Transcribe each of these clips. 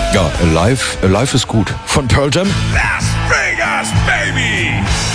Ja, Alive ist gut. Von Pearl Jam. Las Vegas, baby!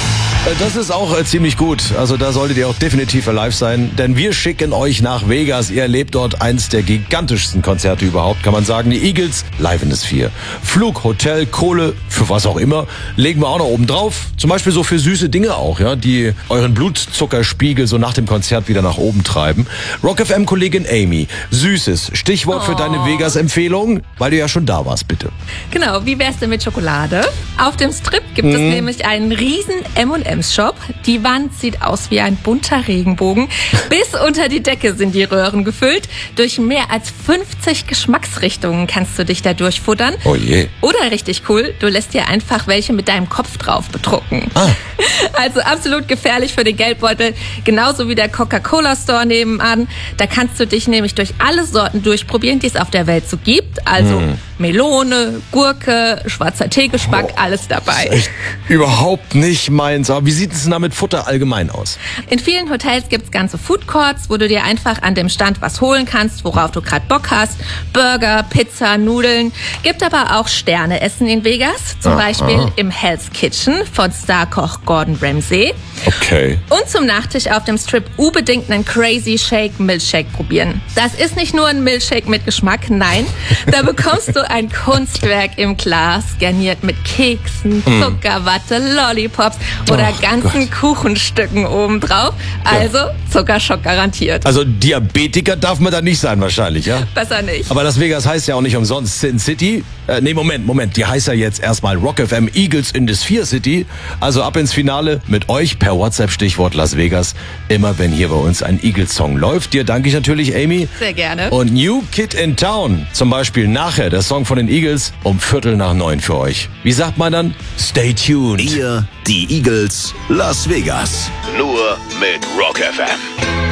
Das ist auch ziemlich gut. Also da solltet ihr auch definitiv alive sein, denn wir schicken euch nach Vegas. Ihr erlebt dort eins der gigantischsten Konzerte überhaupt, kann man sagen. Die Eagles, live in das 4. Flug, Hotel, Kohle, für was auch immer, legen wir auch noch oben drauf. Zum Beispiel so für süße Dinge auch, ja, die euren Blutzuckerspiegel so nach dem Konzert wieder nach oben treiben. Rock FM-Kollegin Amy, Süßes, Stichwort für deine Vegas-Empfehlung, weil du ja schon da warst, bitte. Genau, wie wär's denn mit Schokolade? Auf dem Strip gibt es nämlich einen riesen M&M's-Shop. Die Wand sieht aus wie ein bunter Regenbogen. Bis unter die Decke sind die Röhren gefüllt. Durch mehr als 50 Geschmacksrichtungen kannst du dich da durchfuttern. Oh je. Oder richtig cool, du lässt dir einfach welche mit deinem Kopf drauf bedrucken. Also absolut gefährlich für den Geldbeutel. Genauso wie der Coca-Cola-Store nebenan. Da kannst du dich nämlich durch alle Sorten durchprobieren, die es auf der Welt so gibt. Also Melone, Gurke, schwarzer Teegeschmack, alles dabei. Echt überhaupt nicht meins. Aber wie sieht es denn da mit Futter allgemein aus? In vielen Hotels gibt's ganze Food Courts, wo du dir einfach an dem Stand was holen kannst, worauf du gerade Bock hast. Burger, Pizza, Nudeln. Gibt aber auch Sterneessen in Vegas. Zum Beispiel im Hell's Kitchen von Starkoch Gordon Ramsay. Okay. Und zum Nachtisch auf dem Strip unbedingt einen Crazy Shake Milkshake probieren. Das ist nicht nur ein Milkshake mit Geschmack, nein. Da bekommst du ein Kunstwerk im Glas, garniert mit Keksen, Zuckerwatte, Lollipops oder ganzen Kuchenstücken obendrauf. Also Zuckerschock garantiert. Also Diabetiker darf man da nicht sein wahrscheinlich, ja? Besser nicht. Aber das Vegas heißt ja auch nicht umsonst Sin City. Moment. Die heißt ja jetzt erstmal Rock FM Eagles in the Sphere City. Also ab ins Finale mit euch per WhatsApp Stichwort Las Vegas. Immer wenn hier bei uns ein Eagles-Song läuft. Dir danke ich natürlich, Amy. Sehr gerne. Und New Kid in Town. Zum Beispiel nachher der Song von den Eagles um 8:45 für euch. Wie sagt man dann? Stay tuned. Ihr, die Eagles, Las Vegas. Nur mit Rock FM.